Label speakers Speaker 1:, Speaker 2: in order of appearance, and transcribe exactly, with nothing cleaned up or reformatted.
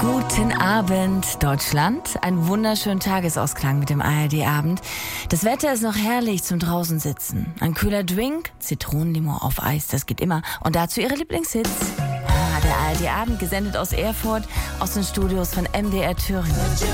Speaker 1: Guten Abend, Deutschland. Ein wunderschönen Tagesausklang mit dem A R D-Abend. Das Wetter ist noch herrlich zum draußen sitzen. Ein kühler Drink, Zitronenlimo auf Eis, das geht immer. Und dazu Ihre Lieblingshits. Ah, der A R D-Abend, gesendet aus Erfurt, aus den Studios von M D R Thüringen.